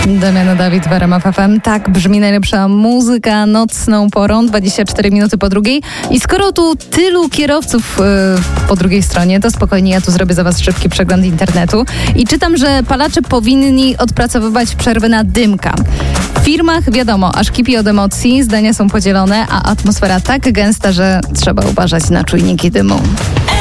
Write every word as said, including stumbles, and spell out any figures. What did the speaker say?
Damian Dawid w R M F F M. Tak brzmi najlepsza muzyka nocną porą, dwadzieścia cztery minuty po drugiej. I skoro tu tylu kierowców yy, po drugiej stronie, to spokojnie, ja tu zrobię za was szybki przegląd internetu. I czytam, że palacze powinni odpracowywać przerwy na dymka. W firmach wiadomo, aż kipi od emocji, zdania są podzielone, a atmosfera tak gęsta, że trzeba uważać na czujniki dymu.